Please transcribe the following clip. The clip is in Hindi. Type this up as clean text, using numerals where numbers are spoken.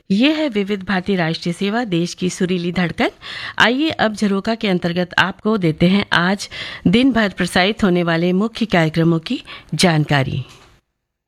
ये है विविध भारती राष्ट्रीय सेवा, देश की सुरीली धड़कन। आइए अब झरोका के अंतर्गत आपको देते हैं आज दिन भर प्रसारित होने वाले मुख्य कार्यक्रमों की जानकारी।